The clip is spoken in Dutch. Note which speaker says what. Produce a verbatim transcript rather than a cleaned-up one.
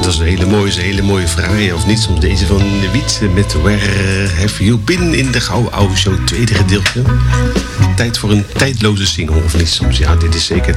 Speaker 1: was een hele mooie, een hele mooie fraaie. Of niet, soms deze van Wiet met Where Have You Been in de Gouden Oude Show, tweede gedeelte. Tijd voor een tijdloze single, of niet soms? Ja, dit is zeker